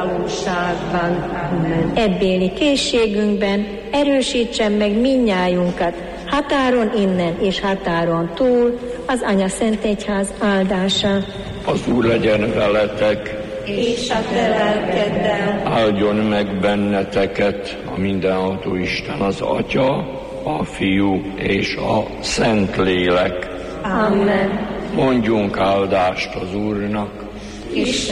valóságban. Amen. Ebbéli készségünkben erősítsen meg mindnyájunkat, határon innen és határon túl, az Anya Szent Egyház áldása. Az Úr legyen veletek, És a te lelkeddel. áldjon meg benneteket a mindenható Isten, az Atya, a Fiú és a Szentlélek. Amen. Mondjunk áldást az Úrnak. Isten